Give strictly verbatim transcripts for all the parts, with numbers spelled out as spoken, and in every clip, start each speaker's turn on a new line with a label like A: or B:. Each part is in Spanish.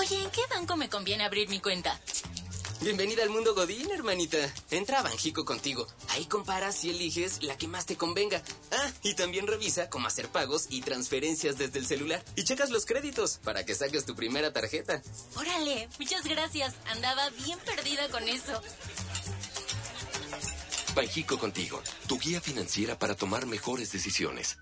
A: Oye, ¿en qué banco me conviene abrir mi cuenta?
B: Bienvenida al mundo Godín, hermanita. Entra a Banjico Contigo. Ahí comparas y eliges la que más te convenga. Ah, y también revisa cómo hacer pagos y transferencias desde el celular. Y checas los créditos para que saques tu primera tarjeta.
A: Órale, muchas gracias. Andaba bien perdida con eso.
C: Banjico Contigo, tu guía financiera para tomar mejores decisiones.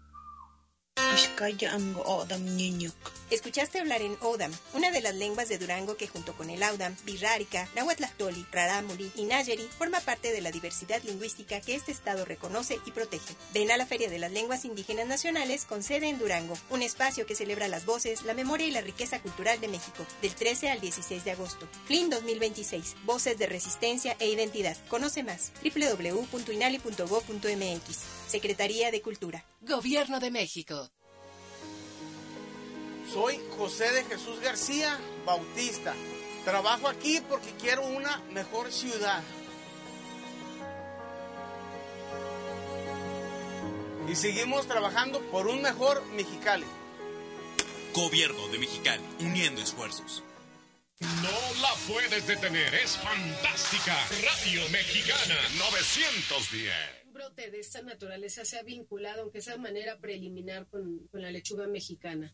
D: Escuchaste hablar en Odam, una de las lenguas de Durango que junto con el Audam, Birrárica, Nahuatlactoli, Rarámuri y Nayeri forma parte de la diversidad lingüística que este estado reconoce y protege. Ven a la Feria de las Lenguas Indígenas Nacionales con sede en Durango, un espacio que celebra las voces, la memoria y la riqueza cultural de México, del trece al dieciséis de agosto. F L I N dos mil veintiséis, Voces de Resistencia e Identidad. Conoce más, doble u doble u doble u punto inali punto gob punto eme equis. Secretaría de Cultura.
E: Gobierno de México.
F: Soy José de Jesús García Bautista. Trabajo aquí porque quiero una mejor ciudad. Y seguimos trabajando por un mejor Mexicali.
G: Gobierno de Mexicali, uniendo esfuerzos.
H: No la puedes detener, es fantástica. Radio Mexicana novecientos diez.
I: Un brote de esta naturaleza se ha vinculado, aunque sea de manera preliminar, con, con la lechuga mexicana.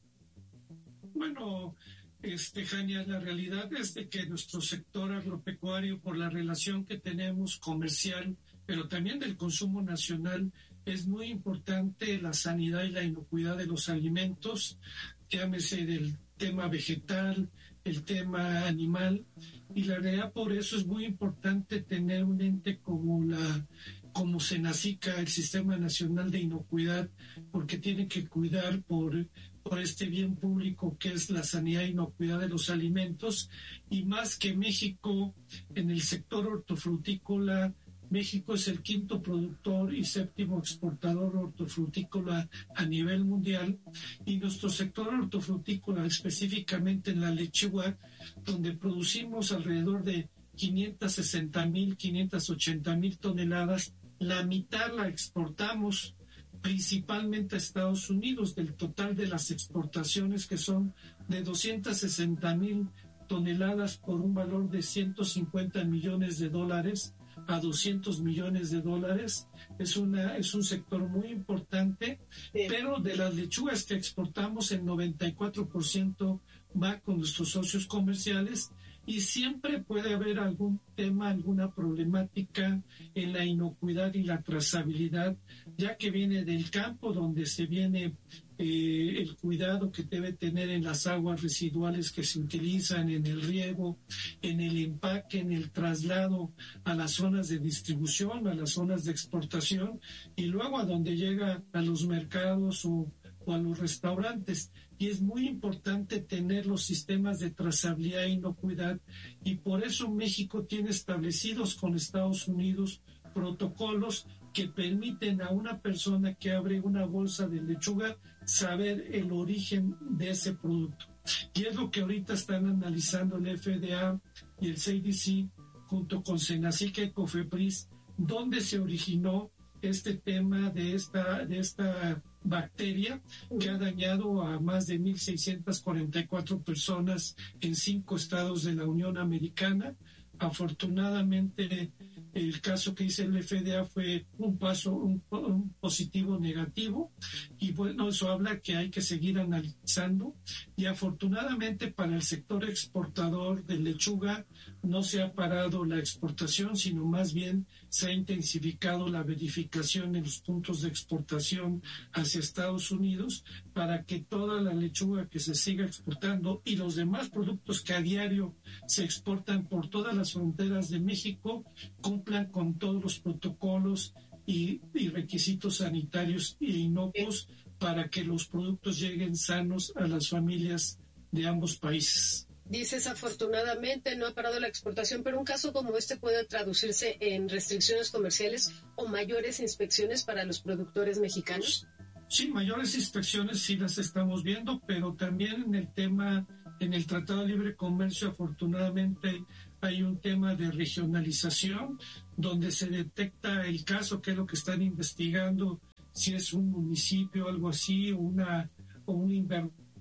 J: Bueno, este, Jania, la realidad es de que nuestro sector agropecuario, por la relación que tenemos comercial, pero también del consumo nacional, es muy importante la sanidad y la inocuidad de los alimentos, llámese del tema vegetal, el tema animal, y la realidad por eso es muy importante tener un ente como la como SENACICA, el Sistema Nacional de Inocuidad, porque tiene que cuidar por, por este bien público que es la sanidad e inocuidad de los alimentos, y más que México, en el sector hortofrutícola, México es el quinto productor y séptimo exportador hortofrutícola a nivel mundial, y nuestro sector hortofrutícola, específicamente en la lechuga, donde producimos alrededor de quinientas sesenta mil, quinientas ochenta mil toneladas, la mitad la exportamos principalmente a Estados Unidos, del total de las exportaciones, que son de doscientas sesenta mil toneladas por un valor de ciento cincuenta millones de dólares a doscientos millones de dólares. Es una es un sector muy importante, sí. Pero de las lechugas que exportamos, el noventa y cuatro por ciento va con nuestros socios comerciales, y siempre puede haber algún tema, alguna problemática en la inocuidad y la trazabilidad, ya que viene del campo, donde se viene eh, el cuidado que debe tener en las aguas residuales que se utilizan, en el riego, en el empaque, en el traslado a las zonas de distribución, a las zonas de exportación, y luego a donde llega a los mercados o, o a los restaurantes. Y es muy importante tener los sistemas de trazabilidad e inocuidad, y por eso México tiene establecidos con Estados Unidos protocolos que permiten a una persona que abre una bolsa de lechuga saber el origen de ese producto. Y es lo que ahorita están analizando el F D A y el C D C junto con SENACICA y COFEPRIS, dónde se originó este tema de esta de esta bacteria que ha dañado a más de mil seiscientas cuarenta y cuatro personas en cinco estados de la Unión Americana. Afortunadamente, el caso que hizo el F D A fue un paso, un, un positivo negativo, y bueno, eso habla que hay que seguir analizando, y afortunadamente para el sector exportador de lechuga no se ha parado la exportación, sino más bien se ha intensificado la verificación en los puntos de exportación hacia Estados Unidos, para que toda la lechuga que se siga exportando y los demás productos que a diario se exportan por todas las fronteras de México cumplan con todos los protocolos y, y requisitos sanitarios e inocuos, para que los productos lleguen sanos a las familias de ambos países.
I: Dices, afortunadamente no ha parado la exportación, pero un caso como este puede traducirse en restricciones comerciales o mayores inspecciones para los productores mexicanos.
J: Sí, mayores inspecciones sí las estamos viendo, pero también en el tema, en el Tratado de Libre Comercio, afortunadamente hay un tema de regionalización, donde se detecta el caso, que es lo que están investigando, si es un municipio o algo así, una, o un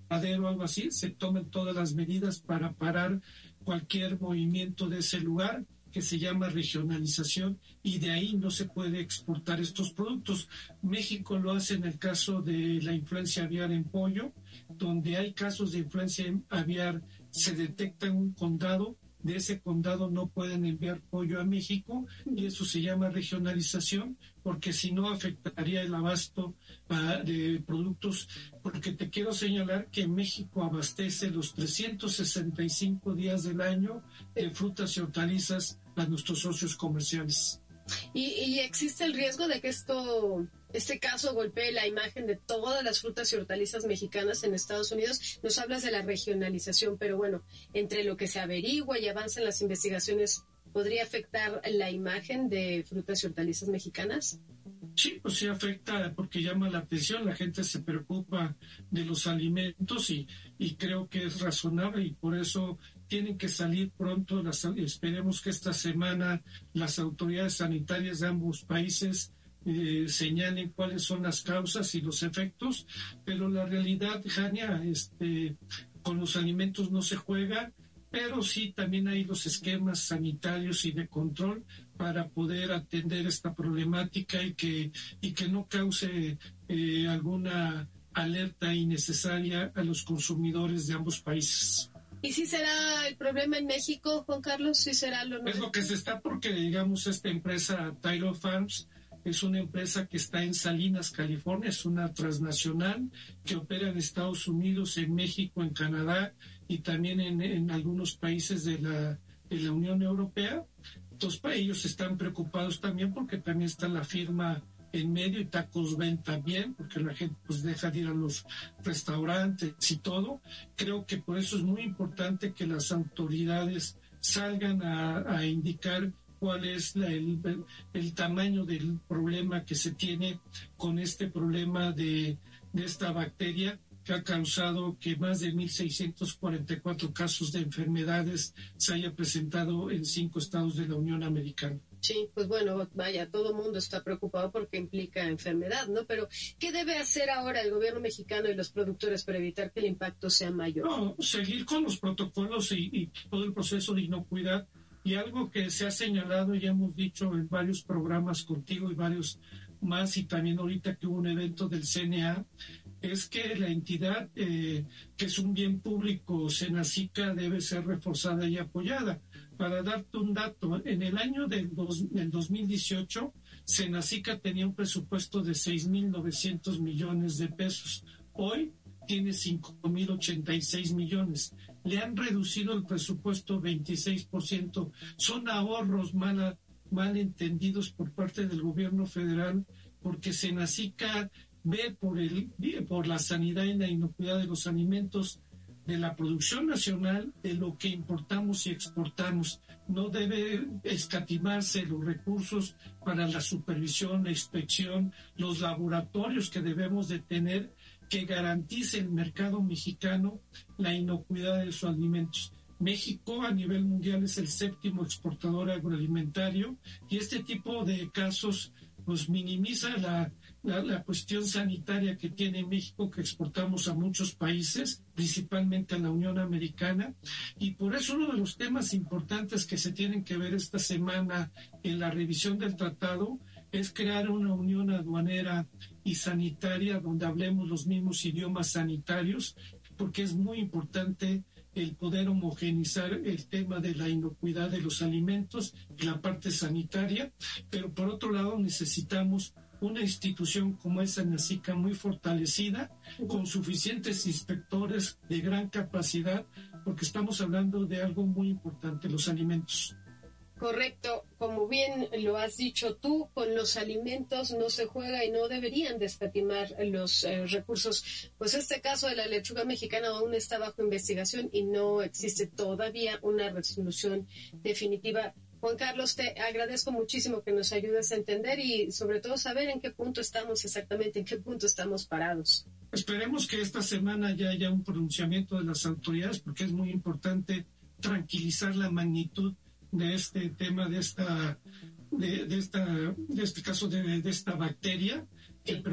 J: o algo así, se tomen todas las medidas para parar cualquier movimiento de ese lugar, que se llama regionalización, y de ahí no se puede exportar estos productos. México lo hace en el caso de la influencia aviar en pollo, donde hay casos de influencia aviar, se detecta en un condado, de ese condado no pueden enviar pollo a México, y eso se llama regionalización, porque si no afectaría el abasto uh, de productos, porque te quiero señalar que México abastece los trescientos sesenta y cinco días del año de frutas y hortalizas a nuestros socios comerciales.
I: Y, y existe el riesgo de que esto, este caso golpee la imagen de todas las frutas y hortalizas mexicanas en Estados Unidos. Nos hablas de la regionalización, pero bueno, entre lo que se averigua y avanza en las investigaciones, ¿podría afectar la imagen de frutas y hortalizas mexicanas?
J: Sí, pues sí afecta porque llama la atención, la gente se preocupa de los alimentos y, y creo que es razonable, y por eso tienen que salir pronto, las, esperemos que esta semana las autoridades sanitarias de ambos países eh, señalen cuáles son las causas y los efectos, pero la realidad, Jania, este, con los alimentos no se juega, pero sí también hay los esquemas sanitarios y de control para poder atender esta problemática y que, y que no cause eh, alguna alerta innecesaria a los consumidores de ambos países.
I: ¿Y si será el problema en México, Juan Carlos? ¿Sí será lo
J: Es lo que se está porque, digamos, esta empresa Tyler Farms es una empresa que está en Salinas, California, es una transnacional que opera en Estados Unidos, en México, en Canadá y también en, en algunos países de la, de la Unión Europea. Entonces, para ellos están preocupados también porque también está la firma en medio y Tacos ven también, porque la gente pues deja de ir a los restaurantes y todo. Creo que por eso es muy importante que las autoridades salgan a, a indicar cuál es la, el, el tamaño del problema que se tiene con este problema de, de esta bacteria que ha causado que más de mil seiscientos cuarenta y cuatro casos de enfermedades se haya presentado en cinco estados de la Unión Americana.
I: Sí, pues bueno, vaya, todo el mundo está preocupado porque implica enfermedad, ¿no? Pero, ¿qué debe hacer ahora el gobierno mexicano y los productores para evitar que el impacto sea mayor?
J: No, seguir con los protocolos y, y todo el proceso de inocuidad. Y algo que se ha señalado y hemos dicho en varios programas contigo y varios más, y también ahorita que hubo un evento del C N A, es que la entidad, eh, que es un bien público, Senacica, debe ser reforzada y apoyada. Para darte un dato, en el año del, dos, del dos mil dieciocho, Senacica tenía un presupuesto de seis mil novecientos millones de pesos. Hoy tiene cinco mil ochenta y seis millones. Le han reducido el presupuesto veintiséis por ciento. Son ahorros mal, mal entendidos por parte del gobierno federal, porque Senacica ve por, el, por la sanidad y la inocuidad de los alimentos, de la producción nacional, de lo que importamos y exportamos. No debe escatimarse los recursos para la supervisión, la inspección, los laboratorios que debemos de tener que garantice el mercado mexicano la inocuidad de sus alimentos. México a nivel mundial es el séptimo exportador agroalimentario y este tipo de casos pues minimiza la, la, la cuestión sanitaria que tiene México, que exportamos a muchos países, principalmente a la Unión Americana, y por eso uno de los temas importantes que se tienen que ver esta semana en la revisión del tratado es crear una unión aduanera y sanitaria donde hablemos los mismos idiomas sanitarios, porque es muy importante el poder homogeneizar el tema de la inocuidad de los alimentos y la parte sanitaria, pero por otro lado necesitamos una institución como es Senacica muy fortalecida, con suficientes inspectores de gran capacidad, porque estamos hablando de algo muy importante, los alimentos.
I: Correcto, como bien lo has dicho tú, con los alimentos no se juega y no deberían de escatimar los eh, recursos. Pues este caso de la lechuga mexicana aún está bajo investigación y no existe todavía una resolución definitiva. Juan Carlos, te agradezco muchísimo que nos ayudes a entender y sobre todo saber en qué punto estamos exactamente, en qué punto estamos parados.
J: Esperemos que esta semana ya haya un pronunciamiento de las autoridades, porque es muy importante tranquilizar la magnitud de este tema, de esta, de, de esta, de este caso de, de esta bacteria,